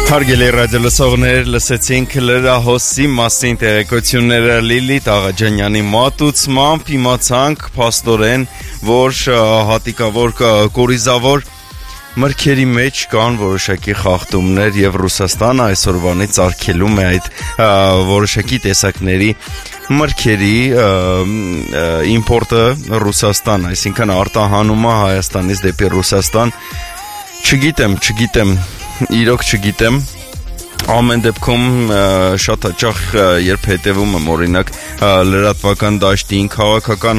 Հարգելի ռադիոլսողներ, լսեցինք լրահոսի մասին տեղեկությունները Լիլիթ Աղաջանյանի մատուցմամբ, իմացանք փաստորեն, որ հատիկավոր կորիզավոր մրգերի մեջ կան որոշակի խախտումներ եւ Ռուսաստանը այսօրվանից արգելում է այդ որոշակի տեսակների մրգերի իմպորտը Ռուսաստան, այսինքն արտահանումը Հայաստանից դեպի Ռուսաստան, չգիտեմ իրոք չգիտեմ, ամեն դեպքում շատ հաճախ երբ հետևում եմ օրինակ լրատվական դաշտին, քաղաքական